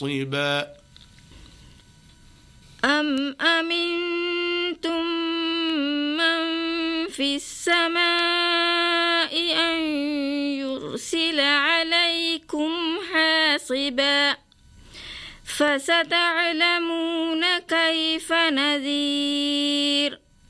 حاصبا أم أمنتم من في السماء أن يرسل عليكم حاصبا فستعلمون كيف نذير